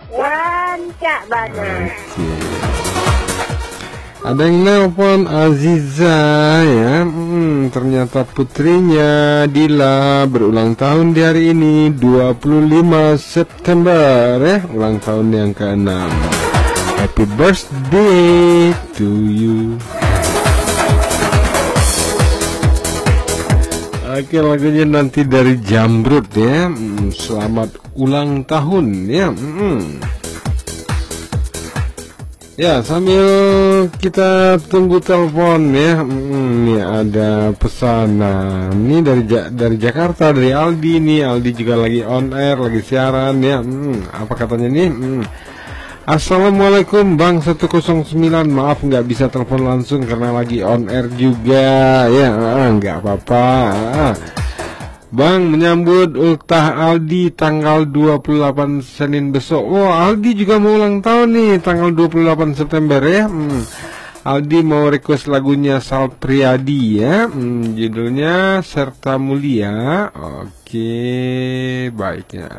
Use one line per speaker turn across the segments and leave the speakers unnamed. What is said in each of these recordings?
Rancak banget.
Ada yang nelpon Aziza ya. Ternyata putrinya Dila berulang tahun di hari ini 25 September ya. Ulang tahun yang ke-6. Happy birthday to you. Oke, lagunya nanti dari Jamrud ya. Selamat ulang tahun ya. Ya, sambil kita tunggu telepon ya. Ini ada pesanan. Ini dari Jakarta, dari Aldi nih. Aldi juga lagi on air, lagi siaran ya. Apa katanya nih? Assalamualaikum Bang 109. Maaf nggak bisa telepon langsung karena lagi on air juga ya. Nggak apa-apa. Bang, menyambut ultah Aldi tanggal 28 Senin besok. Oh, Aldi juga mau ulang tahun nih tanggal 28 September ya. Aldi mau request lagunya Sal Priadi ya. Judulnya Serta Mulia. Oke, baiknya.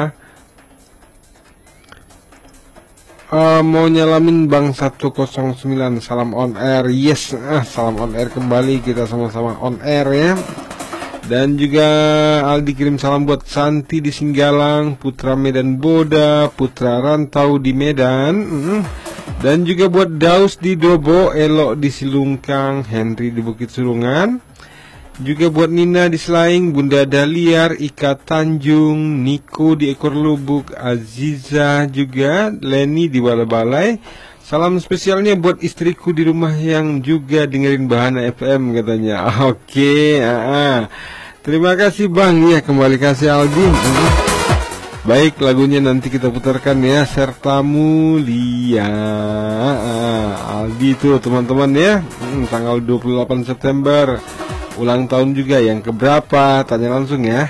Mau nyalamin Bang 109. Salam on air. Yes, salam on air kembali. Kita sama-sama on air ya. Dan juga Aldi kirim salam buat Santi di Singgalang, Putra Medan Boda, Putra Rantau di Medan, dan juga buat Daus di Dobo, Elok di Silungkang, Henry di Bukit Surungan, juga buat Nina di Selaing, Bunda Daliar, Ika Tanjung, Niko di Ekor Lubuk, Aziza juga, Leni di Balai-Balai. Salam spesialnya buat istriku di rumah yang juga dengerin Bahana FM katanya. Oke, terima kasih Bang ya, kembali kasih Aldi. Baik, lagunya nanti kita putarkan ya, Serta Mulia. Aldi itu teman-teman ya, tanggal 28 September. Ulang tahun juga, yang keberapa? Tanya langsung ya.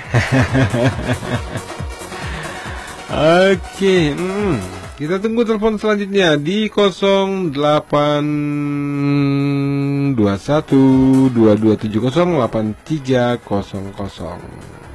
Oke, kita tunggu telepon selanjutnya di 0821 2270 8300.